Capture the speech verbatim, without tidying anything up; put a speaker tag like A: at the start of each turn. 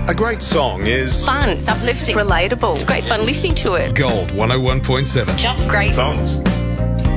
A: A great song is
B: Fun, it's uplifting, relatable. It's great fun listening to it.
A: Gold one oh one point seven.
B: Just great
C: songs.